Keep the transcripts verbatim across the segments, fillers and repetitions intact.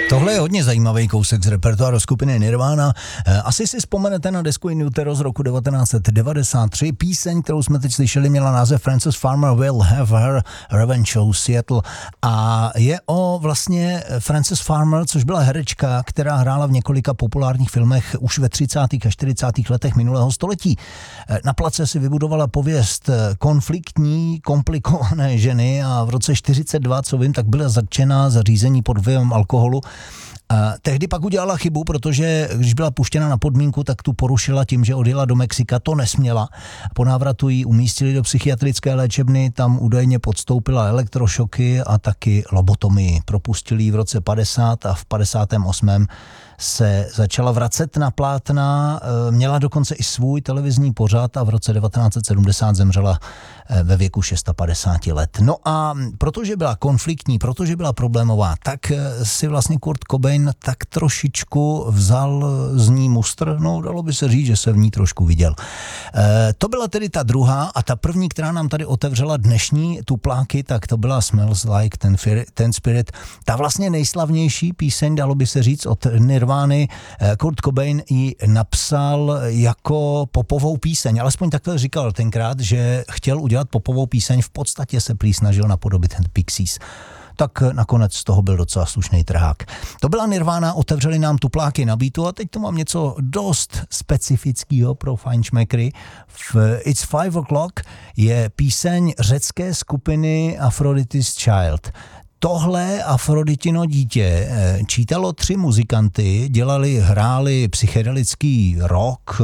Tohle je hodně zajímavý kousek z repertoáru skupiny Nirvana. Asi si vzpomenete na desku In Utero z roku devatenáct set devadesát tři. Píseň, kterou jsme teď slyšeli, měla název Frances Farmer Will Have Her Revenge Show Seattle a je o vlastně Frances Farmer, což byla herečka, která hrála v několika populárních filmech už ve třicátých a čtyřicátých letech minulého století. Na place si vybudovala pověst konfliktní, komplikované ženy a v roce čtyřicet dva, co vím, tak byla zatčena za řízení pod vlivem alkoholu. A tehdy pak udělala chybu, protože když byla puštěna na podmínku, tak tu porušila tím, že odjela do Mexika, to nesměla. Po návratu ji umístili do psychiatrické léčebny, tam údajně podstoupila elektrošoky a taky lobotomii. Propustili ji v roce padesát a v padesátém osmém se začala vracet na plátna, měla dokonce i svůj televizní pořad a v roce devatenáct set sedmdesát zemřela ve věku padesát šest let. No a protože byla konfliktní, protože byla problémová, tak si vlastně Kurt Cobain tak trošičku vzal z ní mustr, no dalo by se říct, že se v ní trošku viděl. E, to byla tedy ta druhá a ta první, která nám tady otevřela dnešní tupláky, tak to byla Smells Like Teen Spirit, Teen Spirit. Ta vlastně nejslavnější píseň, dalo by se říct, od Nirvány. Kurt Cobain ji napsal jako popovou píseň, alespoň takhle říkal tenkrát, že chtěl udělat popovou píseň, v podstatě se prý snažil napodobit Pixies. Tak nakonec z toho byl docela slušný trhák. To byla Nirvana, otevřeli nám tupláky na beatu a teď to mám něco dost specifického pro fajnšmekry. V It's Five O'Clock je píseň řecké skupiny Aphrodite's Child. Tohle Afroditino dítě čítalo tři muzikanty, dělali, hráli psychedelický rock,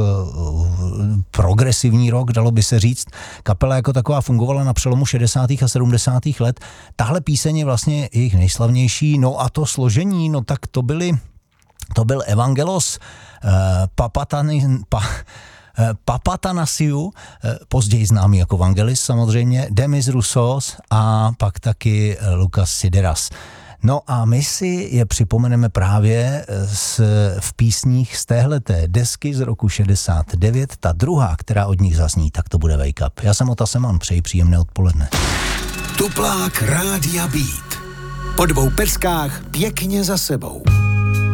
progresivní rock, dalo by se říct. Kapela jako taková fungovala na přelomu šedesátých a sedmdesátých let. Tahle píseň je vlastně jejich nejslavnější. No a to složení, no tak to byly, to byl Evangelos Papatani, pa, Papatanasiu, později známý jako Vangelis samozřejmě, Demis Roussos a pak taky Lukas Sideras. No a my si je připomeneme právě s, v písních z téhleté desky z roku šedesát devět. Ta druhá, která od nich zazní, tak to bude Wake Up. Já jsem Ota Seman, přeji příjemné odpoledne. Tuplák Rádia Beat. Po dvou peskách pěkně za sebou.